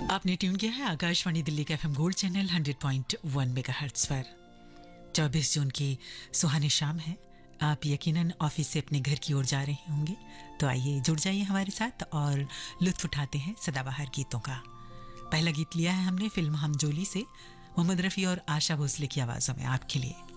आपने ट्यून किया है आकाशवाणी दिल्ली का एफएम गोल्ड चैनल 100.1 मेगाहर्ट्ज पर। 24 जून की सुहानी शाम है। आप यकीनन ऑफिस से अपने घर की ओर जा रहे होंगे, तो आइए जुड़ जाइए हमारे साथ और लुत्फ उठाते हैं सदाबहार गीतों का। पहला गीत लिया है हमने फिल्म हमजोली से, मोहम्मद रफ़ी और आशा भोसले की आवाज़ों में आपके लिए।